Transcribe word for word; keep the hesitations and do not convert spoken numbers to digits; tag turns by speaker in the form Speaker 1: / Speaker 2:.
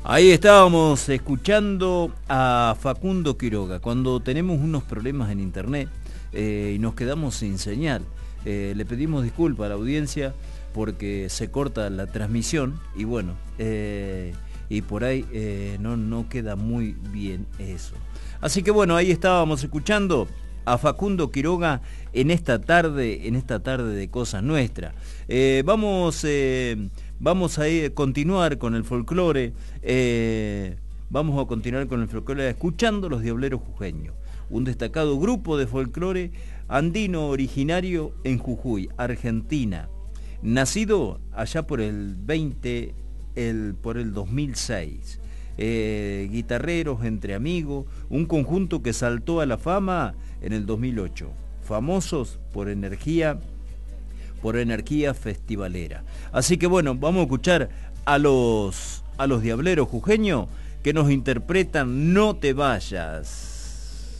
Speaker 1: Ahí estábamos escuchando a Facundo Quiroga. Cuando tenemos unos problemas en internet eh, y nos quedamos sin señal, eh, le pedimos disculpas a la audiencia porque se corta la transmisión y bueno, eh, y por ahí eh, no, no queda muy bien eso. Así que bueno, ahí estábamos escuchando a Facundo Quiroga en esta tarde, en esta tarde de Cosa Nuestra. Eh, vamos... Eh, Vamos a ir, continuar con el folclore, eh, vamos a continuar con el folclore escuchando Los Diableros Jujeños, un destacado grupo de folclore andino originario en Jujuy, Argentina, nacido allá por el veinte, el, por el dos mil seis. Eh, guitarreros entre amigos, un conjunto que saltó a la fama en el dos mil ocho, famosos por energía por energía festivalera. Así que bueno, vamos a escuchar a los, a los Diableros Jujeños que nos interpretan No te vayas.